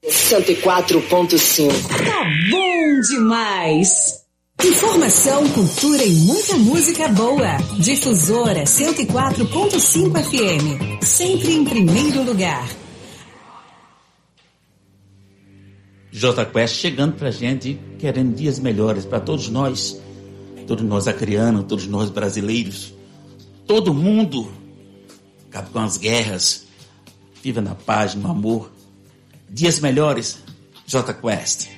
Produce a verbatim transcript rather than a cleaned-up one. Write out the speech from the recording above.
cento e quatro ponto cinco. Tá bom demais! Informação, cultura e muita música boa. Difusora cento e quatro ponto cinco F M. Sempre em primeiro lugar. J Quest chegando pra gente, querendo dias melhores para todos nós. Todos nós acrianos, todos nós brasileiros. Todo mundo. Acabe com as guerras. Viva na paz, no amor. Dias melhores. J Quest.